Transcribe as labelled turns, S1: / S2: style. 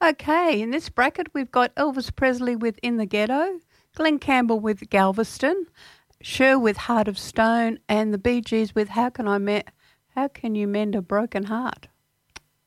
S1: Okay, in this bracket we've got Elvis Presley with In the Ghetto, Glenn Campbell with Galveston, Cher with Heart of Stone, and the Bee Gees with How Can You Mend a Broken Heart?